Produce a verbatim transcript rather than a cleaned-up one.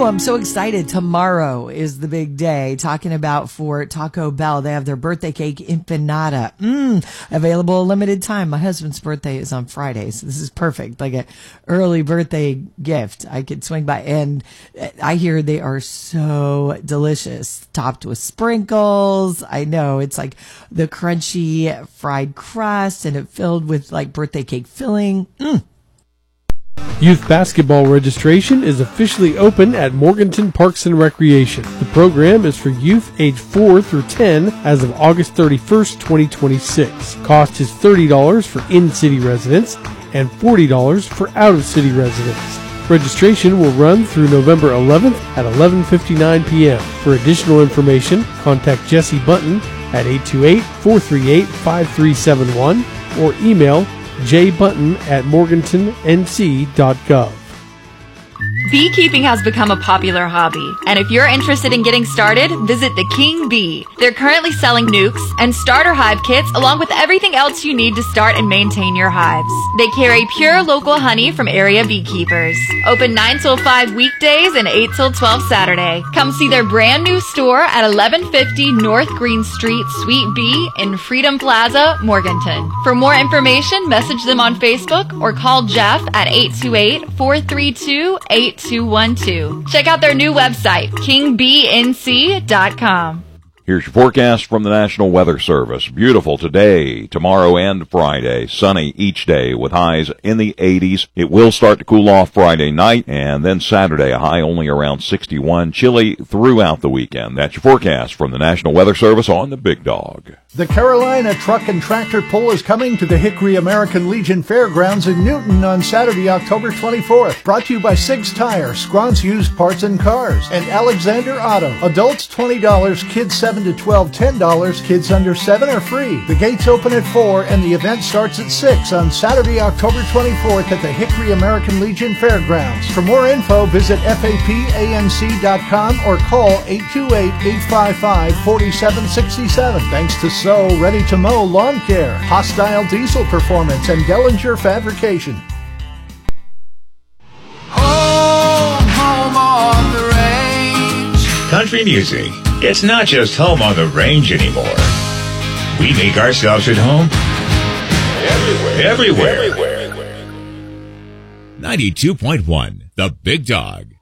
Ooh, I'm so excited. Tomorrow is the big day. Talking about for Taco Bell. They have their birthday cake empanada. Mmm. Available a limited time. My husband's birthday is on Friday, so this is perfect. Like an early birthday gift. I could swing by. And I hear they are so delicious. Topped with sprinkles. I know. It's like the crunchy fried crust and it filled with like birthday cake filling. Mmm. Youth basketball registration is officially open at Morganton Parks and Recreation. The program is for youth age four through ten as of August thirty-first, twenty twenty-six. Cost is thirty dollars for in-city residents and forty dollars for out-of-city residents. Registration will run through November eleventh at eleven fifty-nine p.m. For additional information, contact Jesse Button at eight two eight, four three eight, five three seven one or email jbutton at morganton n c dot gov. Beekeeping has become a popular hobby, and if you're interested in getting started, visit the King Bee. They're currently selling nukes and starter hive kits along with everything else you need to start and maintain your hives. They carry pure local honey from area beekeepers. Open nine till five weekdays and eight till twelve Saturday. Come see their brand new store at eleven fifty North Green Street, Suite B in Freedom Plaza, Morganton. For more information, message them on Facebook or call Jeff at eight two eight, four three two, eight two one two. Check out their new website, king b n c dot com. Here's your forecast from the National Weather Service. Beautiful today, tomorrow, and Friday. Sunny each day with highs in the eighties. It will start to cool off Friday night, and then Saturday, a high only around sixty-one. Chilly throughout the weekend. That's your forecast from the National Weather Service on the Big Dog. The Carolina Truck and Tractor Pull is coming to the Hickory American Legion Fairgrounds in Newton on Saturday, October twenty-fourth. Brought to you by Sig's Tire, Scron's Used Parts and Cars, and Alexander Auto. Adults twenty dollars, kids seven to twelve, ten dollars, kids under seven are free. The gates open at four and the event starts at six on Saturday, October twenty-fourth at the Hickory American Legion Fairgrounds. For more info, visit F A P A N C dot com or call eight two eight, eight five five, four seven six seven. Thanks to So Ready to Mow Lawn Care, Hostile Diesel Performance, and Dellinger Fabrication. Home, home on the range. Country music. It's not just home on the range anymore. We make ourselves at home everywhere. Everywhere. Everywhere. ninety-two point one, The Big Dog.